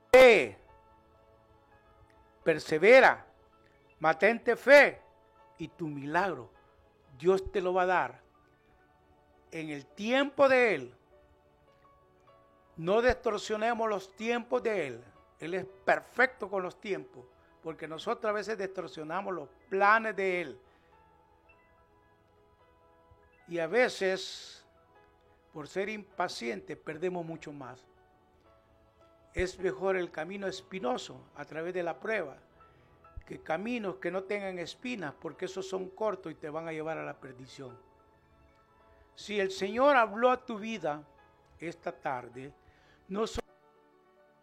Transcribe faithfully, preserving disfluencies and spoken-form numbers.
Fe, persevera, mantente fe y tu milagro Dios te lo va a dar en el tiempo de Él. No distorsionemos los tiempos de Él. Él es perfecto con los tiempos, porque nosotros a veces distorsionamos los planes de Él. Y a veces, por ser impacientes, perdemos mucho más. Es mejor el camino espinoso a través de la prueba que caminos que no tengan espinas, porque esos son cortos y te van a llevar a la perdición. Si el Señor habló a tu vida esta tarde, no solo